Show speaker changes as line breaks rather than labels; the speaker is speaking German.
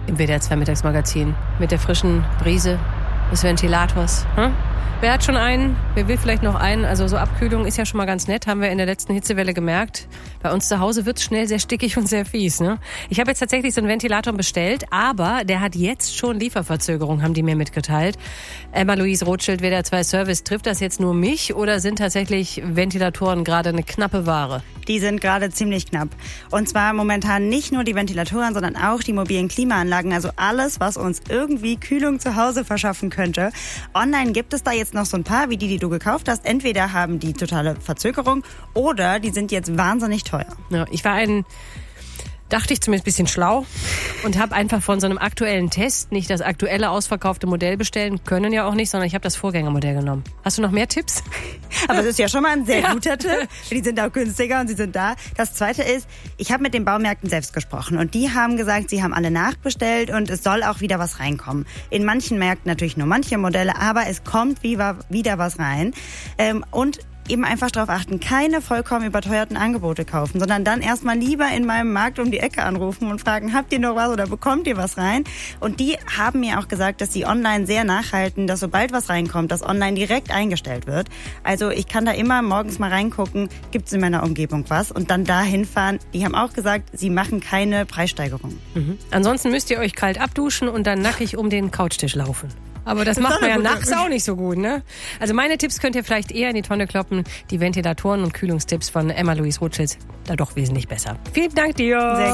im WDR 2 Mittagsmagazin mit der frischen Brise des Ventilators. Wer hat schon einen? Wer will vielleicht noch einen? Also so Abkühlung ist ja schon mal ganz nett, haben wir in der letzten Hitzewelle gemerkt. Bei uns zu Hause wird's schnell sehr stickig und sehr fies. Ne? Ich habe jetzt tatsächlich so einen Ventilator bestellt, aber der hat jetzt schon Lieferverzögerung, haben die mir mitgeteilt. Emma-Louise Rothschild, WDR 2 Service, trifft das jetzt nur mich oder sind tatsächlich Ventilatoren gerade eine knappe Ware?
Die sind gerade ziemlich knapp. Und zwar momentan nicht nur die Ventilatoren, sondern auch die mobilen Klimaanlagen. Also alles, was uns irgendwie Kühlung zu Hause verschaffen könnte. Online gibt es da jetzt noch so ein paar, wie die du gekauft hast. Entweder haben die totale Verzögerung oder die sind jetzt wahnsinnig teuer.
Ja, dachte ich zumindest ein bisschen schlau und habe einfach von so einem aktuellen Test nicht das aktuelle ausverkaufte Modell bestellen können, ja auch nicht, sondern ich habe das Vorgängermodell genommen. Hast du noch mehr Tipps?
Aber das ist ja schon mal ein sehr guter Tipp. Die sind auch günstiger und sie sind da. Das Zweite ist, ich habe mit den Baumärkten selbst gesprochen und die haben gesagt, sie haben alle nachbestellt und es soll auch wieder was reinkommen. In manchen Märkten natürlich nur manche Modelle, aber es kommt wieder was rein. Und eben einfach darauf achten, keine vollkommen überteuerten Angebote kaufen, sondern dann erstmal lieber in meinem Markt um die Ecke anrufen und fragen, habt ihr noch was oder bekommt ihr was rein? Und die haben mir auch gesagt, dass sie online sehr nachhalten, dass sobald was reinkommt, das online direkt eingestellt wird. Also ich kann da immer morgens mal reingucken, gibt es in meiner Umgebung was und dann da hinfahren. Die haben auch gesagt, sie machen keine Preissteigerung.
Ansonsten müsst ihr euch kalt abduschen und dann nackig um den Couchtisch laufen. Aber das macht man ja nachts auch nicht so gut, ne? Also meine Tipps könnt ihr vielleicht eher in die Tonne kloppen. Die Ventilatoren und Kühlungstipps von Emma-Louise Rothschild da doch wesentlich besser. Vielen Dank dir.